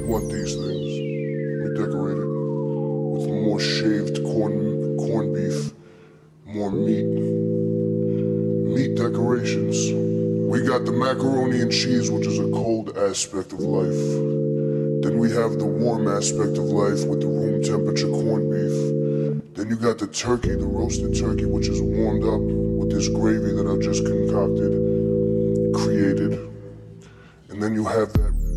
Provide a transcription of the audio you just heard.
want these things. Let me decorate it with more shaved corned beef, more meat decorations. We got the macaroni and cheese, which is a cold aspect of life. Then we have the warm aspect of life with the room temperature corned beef. Then you got the turkey, the roasted turkey, which is warmed up with this gravy that I've just concocted, created. And then you have that